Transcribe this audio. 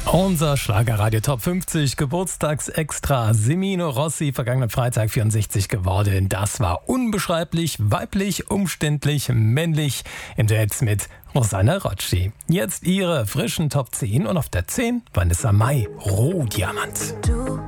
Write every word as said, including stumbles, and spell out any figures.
Unser Schlagerradio Top fünfzig Geburtstagsextra. Semino Rossi, vergangenen Freitag vierundsechzig geworden. Das war unbeschreiblich, weiblich, umständlich, männlich im Duett mit Rosanna Rocci. Jetzt ihre frischen Top zehn und auf der zehn Vanessa Mai, Rohdiamant. Du